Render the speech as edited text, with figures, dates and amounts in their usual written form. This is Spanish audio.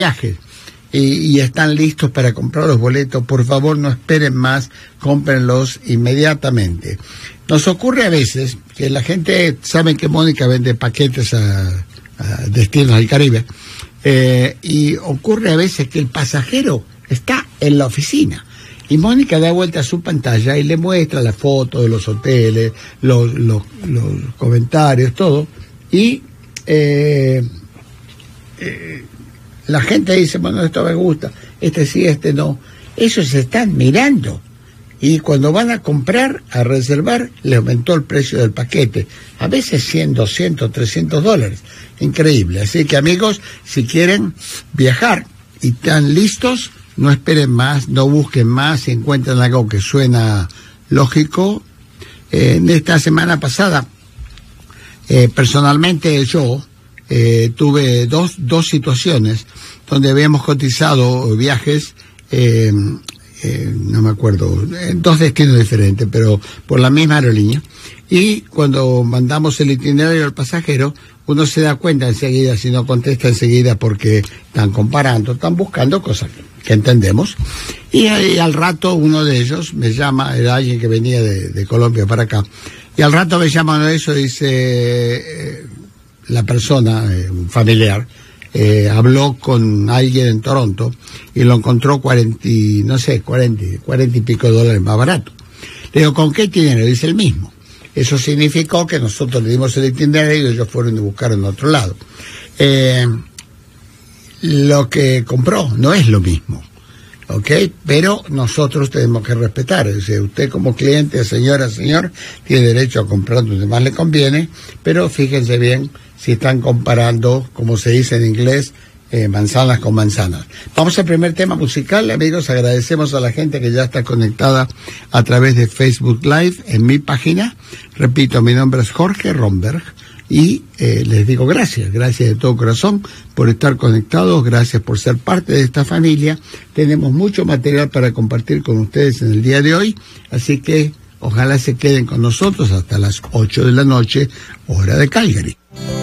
viajes y están listos para comprar los boletos. Por favor, no esperen más, cómprenlos inmediatamente. Nos ocurre a veces que la gente, saben que Mónica vende paquetes a destinos del Caribe, y ocurre a veces que el pasajero está en la oficina y Mónica da vuelta a su pantalla y le muestra la foto de los hoteles, los comentarios, todo, y la gente dice, bueno, esto me gusta, este sí, este no. Ellos se están mirando y cuando van a comprar, a reservar, le aumentó el precio del paquete, a veces 100, 200, 300 dólares. Increíble. Así que, amigos, si quieren viajar y están listos, no esperen más, no busquen más. Si encuentran algo que suena lógico. En esta semana pasada, personalmente yo tuve dos situaciones donde habíamos cotizado viajes, no me acuerdo, en 2 destinos diferentes, pero por la misma aerolínea. Y cuando mandamos el itinerario al pasajero, uno se da cuenta enseguida, si no contesta enseguida, porque están comparando, están buscando cosas que entendemos. Y al rato uno de ellos me llama, era alguien que venía de Colombia para acá, y al rato me llama uno de esos y dice, la persona, un familiar, habló con alguien en Toronto y lo encontró 40 y pico dólares más barato. Le digo, ¿con qué itinerario? Dice el mismo. Eso significó que nosotros le dimos el itinerario y ellos fueron y buscaron en otro lado. Lo que compró no es lo mismo, ¿ok? Pero nosotros tenemos que respetar. Es decir, usted como cliente, señor, tiene derecho a comprar donde más le conviene, pero fíjense bien si están comparando, como se dice en inglés, manzanas con manzanas. Vamos al primer tema musical, amigos. Agradecemos a la gente que ya está conectada a través de Facebook Live en mi página. Repito, mi nombre es Jorge Romberg y les digo gracias de todo corazón por estar conectados, gracias por ser parte de esta familia. Tenemos mucho material para compartir con ustedes en el día de hoy, así que ojalá se queden con nosotros hasta las 8 de la noche, hora de Calgary.